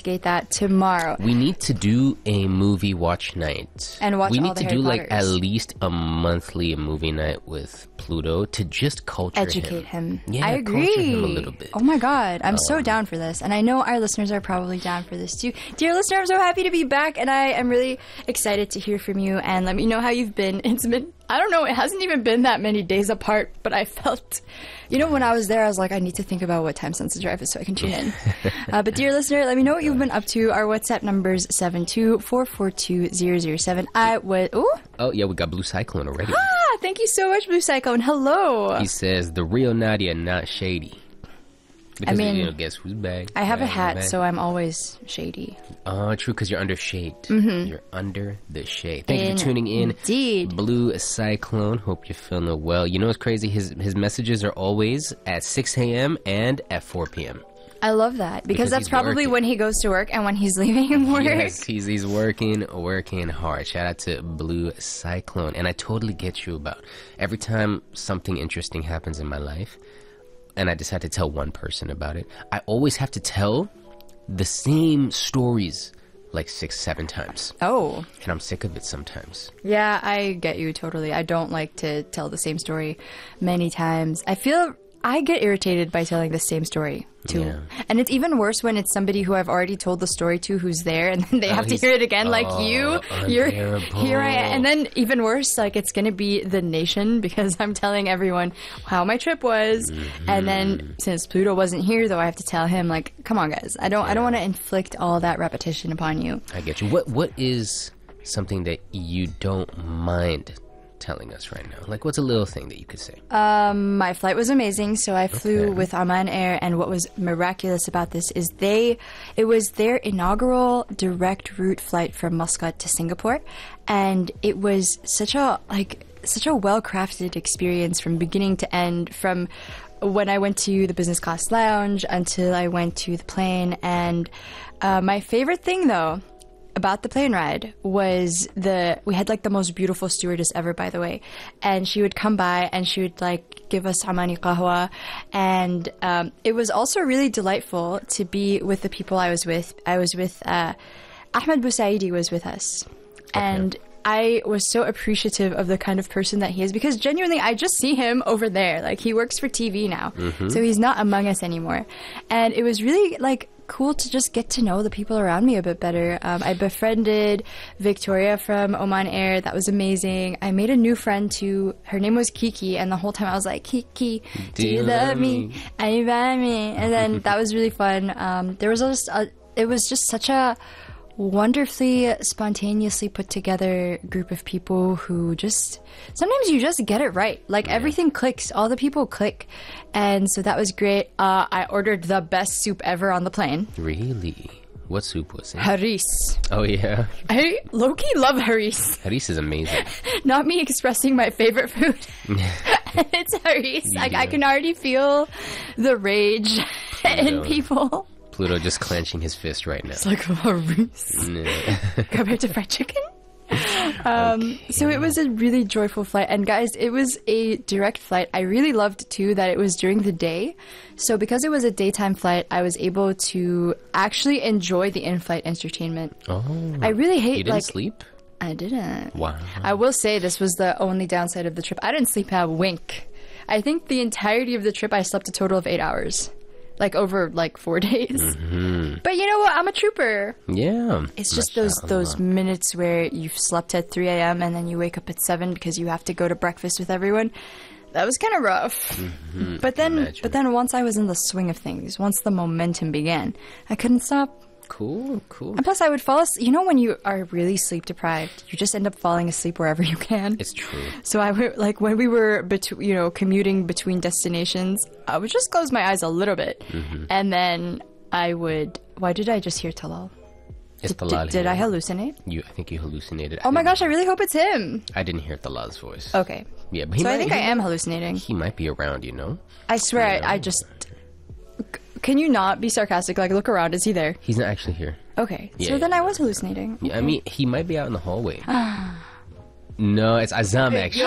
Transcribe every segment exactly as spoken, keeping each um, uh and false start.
investigate that tomorrow. We need to do a movie watch night. And watch We all need the to Harry do like Potters. at least a monthly movie night with Pluto to just culture Educate him. Yeah, I agree. culture him a little bit. Oh my god, I'm so down for this. And I know our listeners are probably down for this too. Dear listener, I'm so happy to be back, and I am really excited to hear from you, and let me know how you've been. It's been, I don't know, it hasn't even been that many days apart, but I felt, you know, when I was there, I was like, I need to think about what time Sunset Drive is so I can tune in. uh, but dear listener, let me know what you've been up to. Our WhatsApp number is seven two four four two zero zero seven. I would, ooh. Oh, yeah, we got Blue Cyclone already. Ah, thank you so much, Blue Cyclone. Hello. He says, the real Nadia, not shady. Because, I mean, you know, guess who's back? I have a Back, hat, back. so I'm always shady. Oh, true, because you're under shade. Mm-hmm. You're under the shade. Thank you for tuning in. Indeed. Blue Cyclone, hope you're feeling well. You know what's crazy? His his messages are always at six a.m. and at four p.m. I love that, because, Because that's he's probably working. when he goes to work and when he's leaving work. Yes, he's, he's working, working hard. Shout out to Blue Cyclone. And I totally get you about every time something interesting happens in my life, and I decide to tell one person about it, I always have to tell the same stories like six, seven times. Oh. And I'm sick of it sometimes. Yeah, I get you totally. I don't like to tell the same story many times. I feel I get irritated by telling the same story too. Yeah. And it's even worse when it's somebody who I've already told the story to who's there, and then they Oh, have to he's- hear it again like oh, you. You're unbearable. here I am. And then even worse, like it's gonna be the nation, because I'm telling everyone how my trip was. Mm-hmm. And then since Pluto wasn't here though, I have to tell him like, come on guys, I don't I don't wanna inflict all that repetition upon you. I get you. What What is something that you don't mind telling us right now? Like, what's a little thing that you could say? Um, my flight was amazing, so I flew Okay. with Oman Air, and what was miraculous about this is they, it was their inaugural direct route flight from Muscat to Singapore, and it was such a, like, such a well-crafted experience from beginning to end, from when I went to the business class lounge until I went to the plane, and uh, my favorite thing, though, about the plane ride was the we had like the most beautiful stewardess ever, by the way, and she would come by and she would like give us Amani Qahwa, and um, it was also really delightful to be with the people I was with. I was with uh, Ahmed Bousaidi was with us, and I was so appreciative of the kind of person that he is, because genuinely I just see him over there, like he works for T V now, so he's not among us anymore, and it was really like cool to just get to know the people around me a bit better. Um, I befriended Victoria from Oman Air. That was amazing. I made a new friend too. Her name was Kiki, and the whole time I was like, Kiki, do, you love me? Are you by me? And then that was really fun. Um, there was just a, it was just such a wonderfully spontaneously put together group of people who just sometimes you just get it right, like everything clicks, all the people click, and so that was great. uh, I ordered the best soup ever on the plane. Really? What soup was it? Haris. Oh, yeah. I low-key love haris. Haris is amazing. Not me expressing my favorite food. It's haris. Like I Yeah. can already feel the rage in know. people. Pluto just clenching his fist right now. It's like haris Yeah. compared to fried chicken. Um, so it was a really joyful flight, and guys, it was a direct flight. I really loved too that it was during the day, so because it was a daytime flight, I was able to actually enjoy the in-flight entertainment. Oh. I really hate You didn't like sleep? I didn't. Wow. I will say this was the only downside of the trip. I didn't sleep a wink. I think the entirety of the trip I slept a total of eight hours. Like over like four days. Mm-hmm. But you know what? I'm a trooper. Yeah. It's just those those minutes where you've slept at three a.m. and then you wake up at seven because you have to go to breakfast with everyone. That was kind of rough. Mm-hmm. But then, Imagine. but then once I was in the swing of things, once the momentum began, I couldn't stop. Cool, cool. And plus, I would fall asleep. You know, when you are really sleep deprived, you just end up falling asleep wherever you can. It's true. So I would, like, when we were, betu- you know, commuting between destinations, I would just close my eyes a little bit. Mm-hmm. And then I would, why did I just hear Talal? It's Did, Talal did, did here. I hallucinate? You, I think you hallucinated. Oh my didn't- gosh, I really hope it's him. I didn't hear Talal's voice. Okay. Yeah, but he So might, I think he I am might- hallucinating. He might be around, you know? I swear, Yeah. I, I just... c- Can you not be sarcastic? Like, look around. Is he there? He's not actually here. Okay. Yeah, so then yeah. I was hallucinating. Yeah, I mean, he might be out in the hallway. No, it's Azam, actually.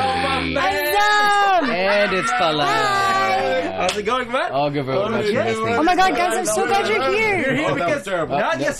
Azam! And it's Talal. How's it going, man? All good, bro. Oh, Much yeah. listening. Oh my god, guys, I'm so glad you're You're here. here because Uh, Nadia